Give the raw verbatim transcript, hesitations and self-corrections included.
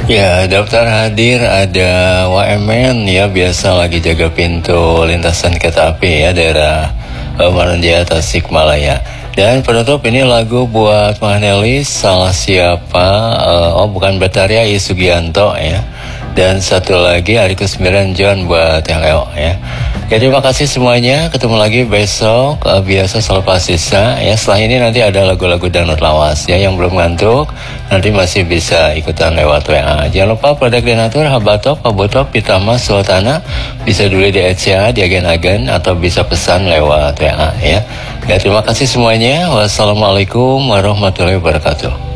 Ya, daftar hadir ada W M N ya, biasa lagi jaga pintu lintasan kereta api ya, daerah uh, Maranjaya Tasikmalaya. Dan penutup ini lagu buat Mahnelis, Salah Siapa, uh, oh bukan Bataria I Sugianto ya. Dan satu lagi hari kesembilan John buat yang Leo ya. Ya terima kasih semuanya, ketemu lagi besok uh, biasa selepas sisa ya. Setelah ini nanti ada lagu-lagu dangdut lawas ya, yang belum ngantuk nanti masih bisa ikutan lewat W A. Jangan lupa produk donatur Habatok, Pabotok, Pitama, Sultana bisa dulu di E C A, di agen-agen atau bisa pesan lewat W A ya. Ya terima kasih semuanya. Wassalamualaikum warahmatullahi wabarakatuh.